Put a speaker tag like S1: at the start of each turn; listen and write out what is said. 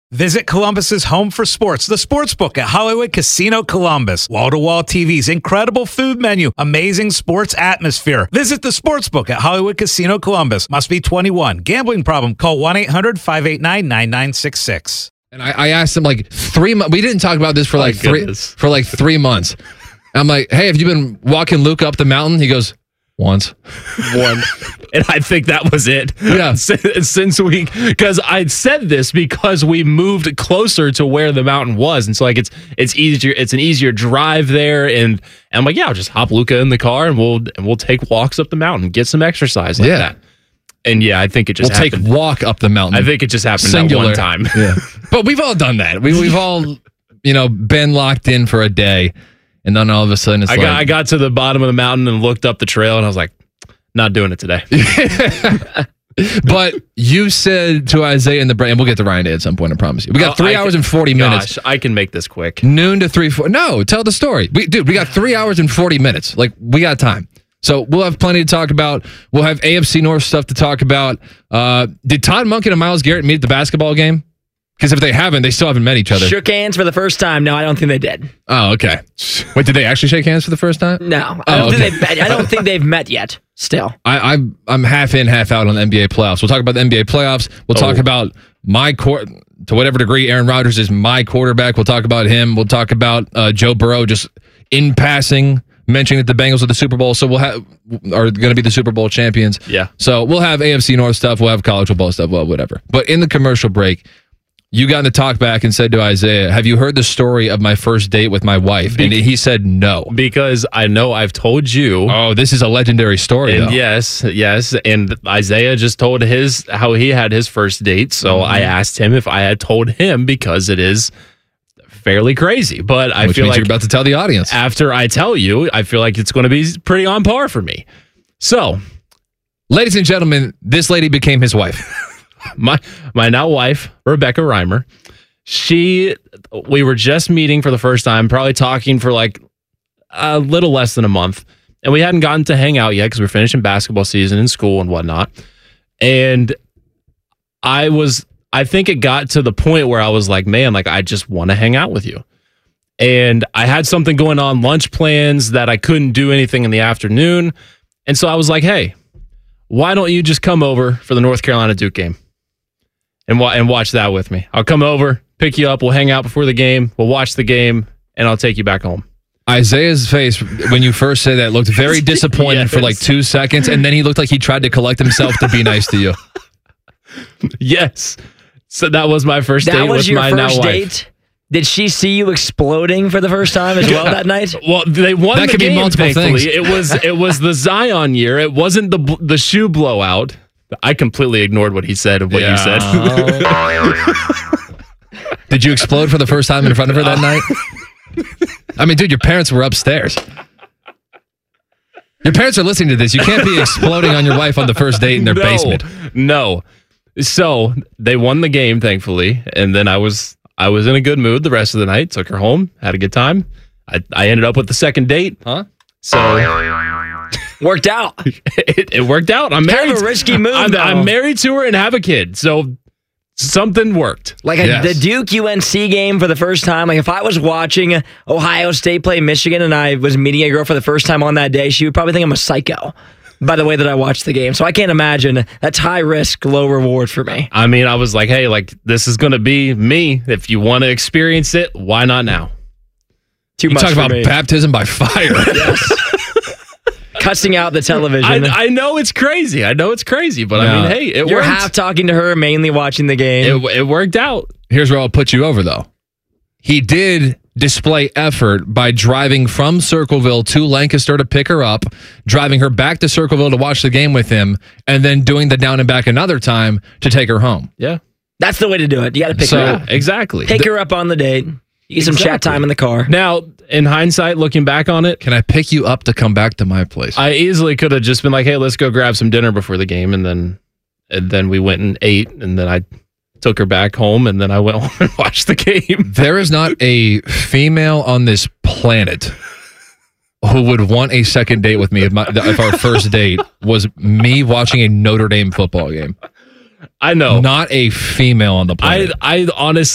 S1: Visit Columbus's home for sports, the Sportsbook at Hollywood Casino Columbus. Wall-to-wall TVs, incredible food menu, amazing sports atmosphere. Visit the Sportsbook at Hollywood Casino Columbus. Must be 21. Gambling problem? Call 1-800-589-9966.
S2: And I asked him like 3 months. We didn't talk about this for like 3 months. I'm like, hey, have you been walking Luke up the mountain? He goes, once.
S3: One. And I think that was it.
S2: Yeah.
S3: Since because I said this because we moved closer to where the mountain was. And so like it's easier, it's an easier drive there. And I'm like, yeah, I'll just hop Luca in the car and we'll take walks up the mountain, get some exercise like that. And yeah, I think it just happened.
S2: Take walk up the mountain.
S3: I think it just happened
S2: Singular.
S3: that one time.
S2: Yeah. But we've all done that. We've all, been locked in for a day. And then all of a sudden it's
S3: I got to the bottom of the mountain and looked up the trail and I was like, not doing it today.
S2: But you said to Isaiah in the break, and we'll get to Ryan Day at some point, I promise you. We got 3 hours and 40 minutes.
S3: Gosh, I can make this quick.
S2: Noon to 3, 4. No, tell the story. We got 3 hours and 40 minutes. Like, we got time. So we'll have plenty to talk about. We'll have AFC North stuff to talk about. Did Todd Monken and Myles Garrett meet at the basketball game? Because if they haven't, they still haven't met each other.
S4: Shook hands for the first time. No, I don't think they did.
S2: Oh, okay. Wait, did they actually shake hands for the first time?
S4: No, I don't think they've met yet. Still,
S2: I'm half in, half out on the NBA playoffs. We'll talk about the NBA playoffs. We'll talk about to whatever degree Aaron Rodgers is my quarterback. We'll talk about him. We'll talk about Joe Burrow just in passing, mentioning that the Bengals are the Super Bowl, are going to be the Super Bowl champions.
S3: Yeah.
S2: So we'll have AFC North stuff. We'll have college football stuff. Well, whatever. But in the commercial break, you got in the talk back and said to Isaiah, have you heard the story of my first date with my wife? And he said no.
S3: Because I know I've told you.
S2: Oh, this is a legendary story,
S3: and
S2: though.
S3: Yes. And Isaiah just told how he had his first date. So I asked him if I had told him because it is fairly crazy. But I feel like
S2: you're about to tell the audience.
S3: After I tell you, I feel like it's going to be pretty on par for me. So,
S2: ladies and gentlemen, this lady became his wife.
S3: My now wife, Rebecca Reimer, we were just meeting for the first time, probably talking for like a little less than a month. And we hadn't gotten to hang out yet because we're finishing basketball season in school and whatnot. And I think it got to the point where I was like, man, like I just want to hang out with you. And I had something going on, lunch plans that I couldn't do anything in the afternoon. And so I was like, hey, why don't you just come over for the North Carolina Duke game? And watch that with me. I'll come over, pick you up, we'll hang out before the game, we'll watch the game, and I'll take you back home.
S2: Isaiah's face, when you first said that, looked very disappointed for like 2 seconds, and then he looked like he tried to collect himself to be nice to you.
S3: Yes. So that was my first date with my now wife. That was your first date?
S4: Did she see you exploding for the first time as well that night?
S3: Well, they won
S2: that
S3: the
S2: could
S3: game,
S2: be multiple
S3: thankfully.
S2: things.
S3: It was the Zion year. It wasn't the shoe blowout. I completely ignored what he said of what you said.
S2: Did you explode for the first time in front of her that night? I mean, dude, your parents were upstairs. Your parents are listening to this. You can't be exploding on your wife on the first date in their basement.
S3: No. So they won the game, thankfully, and then I was in a good mood the rest of the night. Took her home, had a good time. I ended up with the second date.
S2: Huh?
S3: So
S4: worked out.
S3: It worked out. I'm married.
S4: Kind of a risky move.
S3: I'm married to her and have a kid. So something worked.
S4: Like the Duke UNC game for the first time. Like if I was watching Ohio State play Michigan and I was meeting a girl for the first time on that day, she would probably think I'm a psycho by the way that I watched the game. So I can't imagine. That's high risk, low reward for me.
S3: I mean, I was like, hey, like this is going to be me. If you want to experience it, why not now?
S4: Too much
S2: talk
S4: for
S2: about
S4: me.
S2: baptism by fire.
S4: Yes. Cussing out the television.
S3: I know it's crazy. But I mean, hey, it worked.
S4: You're half talking to her, mainly watching the game.
S3: It worked out.
S2: Here's where I'll put you over, though. He did display effort by driving from Circleville to Lancaster to pick her up, driving her back to Circleville to watch the game with him, and then doing the down and back another time to take her home.
S3: Yeah.
S4: That's the way to do it. You got to pick her up.
S3: Exactly.
S4: Pick her up on the date. You get some chat time in the car.
S3: Now, in hindsight, looking back on it,
S2: can I pick you up to come back to my place?
S3: I easily could have just been like, hey, let's go grab some dinner before the game. And then we went and ate. And then I took her back home. And then I went home and watched the game.
S2: There is not a female on this planet who would want a second date with me if our first date was me watching a Notre Dame football game.
S3: I know.
S2: Not a female on the planet.
S3: I honestly